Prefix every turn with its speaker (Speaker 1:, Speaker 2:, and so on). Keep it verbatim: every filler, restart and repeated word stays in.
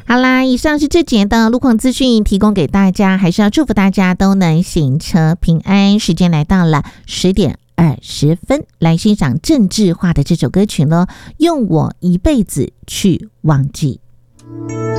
Speaker 1: 好啦，以上是这节的路况资讯提供给大家，还是要祝福大家都能行车平安。时间来到了十点二十分，来欣赏郑智化的这首歌曲咯，用我一辈子去忘记。